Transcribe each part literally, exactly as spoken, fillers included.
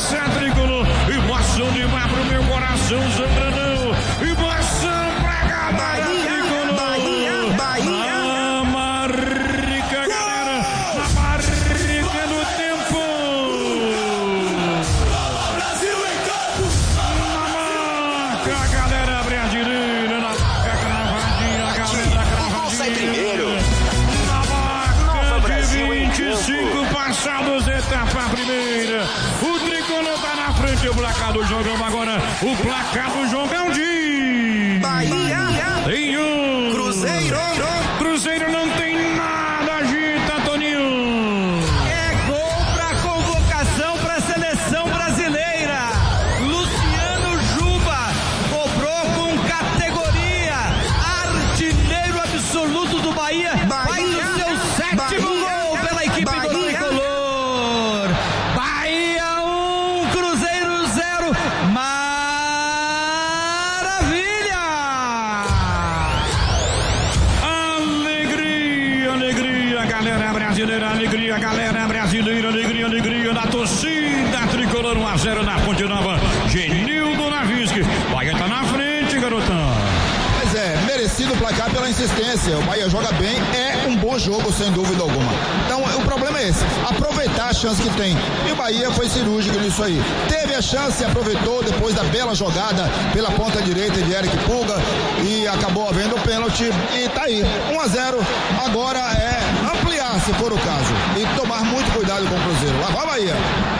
Força tricolor, emoção demais pro meu coração, Zangrandão, emoção pra galera tricolor. Bahia, Bahia, na marca, galera, na marca do tempo. Brasil em campo. Na marca, galera brasileira, na marca cravadinha, galera cravadinha. Sai primeiro. Na marca Brasil de em vinte e cinco passados, etapa primeira. O tricolor tá na frente, o placar do jogão agora. O placar do jogão de Bahia, tem um. Cruzeiro, Cruzeiro não tem nada, agita, Toninho. É gol pra convocação pra seleção brasileira. Luciano Juba cobrou com categoria. Artilheiro absoluto do Bahia. Faz o seu sétimo gol pela equipe do tricolor. Bahia um, Cruzeiro zero. Maravilha! Alegria, alegria, galera brasileira, alegria, galera brasileira, alegria, alegria da torcida tricolor. Um a zero na Fonte Nova. Genildo Navisque. Bahia tá na frente, garotão. Pois é, merecido o placar pela insistência. O Bahia joga bem, é um bom jogo, sem dúvida alguma. Então, o problema é esse, aproveitar a chance que tem. E o Bahia foi cirúrgico nisso aí. Teve a chance, aproveitou depois da bela jogada pela ponta direita de Eric Pulga e acabou havendo o pênalti e tá aí. um a zero, agora é ampliar, se for o caso, e tomar muito cuidado com o Cruzeiro. Lá vai Bahia.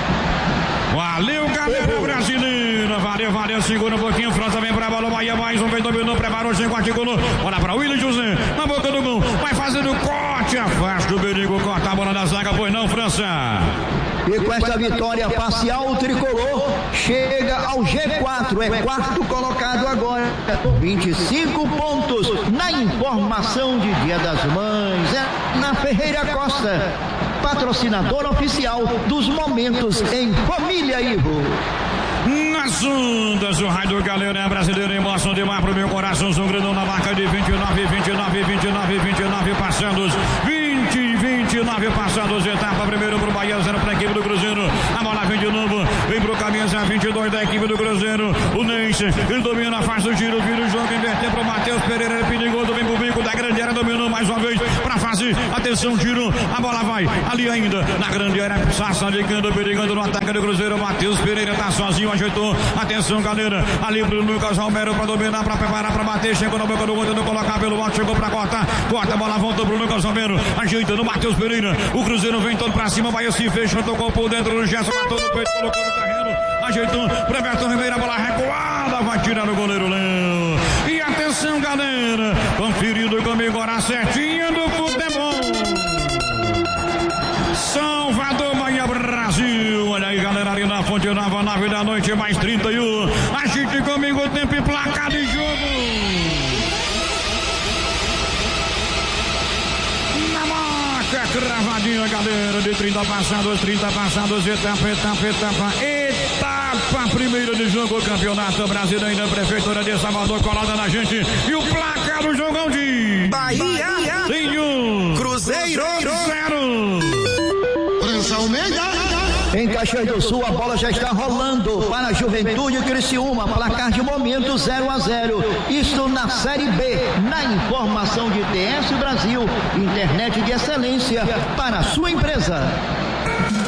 Valeu, galera brasileira. Valeu, valeu. Segura um pouquinho. França vem pra bola. Bahia mais um vez dominou. Preparou. Chegou, articulou. Bola pra Willian José. Na boca do gol. Vai fazendo corte. Afasta o Berigo. Corta a bola da zaga. Pois não, França. E com esta vitória parcial, o tricolor chega ao G quatro, é quarto colocado agora, vinte e cinco pontos na informação de Dia das Mães, é na Ferreira Costa, patrocinador oficial dos momentos em Família Ivo. Nas ondas, o rádio galera brasileira, emoção demais pro meu coração, São Grandão na marca de vinte e nove, vinte e nove, vinte e nove, vinte e nove passados, vinte, vinte e nove passados, etapa primeiro pro Bahia, zero pra equipe do Cruzeiro, a bola vem de novo, vem pro camisa vinte e dois da equipe do Cruzeiro, o Nense, ele domina, faz o giro, vira o jogo, inverter pro Matheus Pereira, ele perigoso, vem pro bico da grande área, dominou mais uma vez, pra fase, atenção, giro, a bola vai, ali ainda, na grande área, Sassa ligando, perigando no ataque do Cruzeiro, Matheus Pereira tá sozinho, ajeitou, atenção galera, ali pro Lucas Romero pra dominar, pra preparar, pra bater, chegou na boca do gol, tentando colocar pelo alto, chegou pra cortar, corta a bola, volta pro Lucas Romero, ajeitando, Matheus Pereira, o Cruzeiro vem todo pra cima, Bahia se fecha, tocou por dentro do Gerson, matou no peito, colocou no terreno, ajeitou, pro Everton Ribeiro, a bola recuada, vai tirar o goleiro Léo, e atenção galera, conferido comigo agora certinha do futebol, Salvador, Bahia, Brasil, olha aí galera, ali na Fonte Nova, nove da noite, mais trinta e um, agite comigo o tempo e placar de jogo. Cravadinha, galera, de trinta passados, trinta passados, etapa, etapa, etapa, etapa primeira de jogo, Campeonato Brasileiro, Prefeitura de Salvador, colada na gente, e o placar do jogão de Bahia, tem um, Cruzeiro, zero. França Almeida. Em Caxias do Sul, a bola já está rolando para a Juventude Criciúma, placar de momento zero a zero. Isso na Série B, na informação de T S Brasil, internet de excelência para a sua empresa.